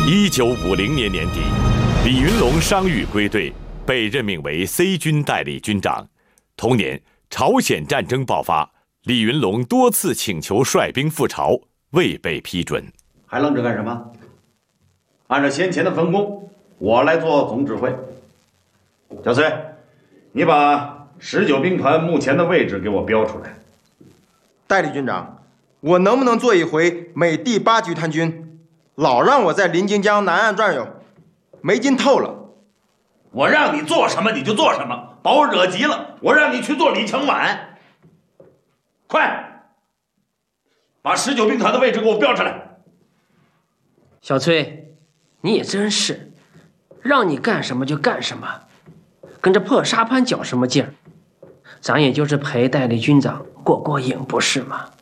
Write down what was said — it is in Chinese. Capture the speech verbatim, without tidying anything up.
一九五零年年底，李云龙伤愈归队，被任命为 C 军代理军长。同年，朝鲜战争爆发，李云龙多次请求率兵赴朝，未被批准。 还愣着干什么？按照先前的分工，我来做总指挥。小崔，你把十九兵团目前的位置给我标出来。 代理军长，我能不能做一回美第八集团军？老让我在临津江南岸转悠，没劲透了。 我让你做什么你就做什么，把我惹急了，我让你去做李承晚。快，把十九兵团的位置给我标出来。 小崔，你也真是，让你干什么就干什么，跟这破沙盘较什么劲儿？咱也就是陪代理军长过过瘾，不是吗？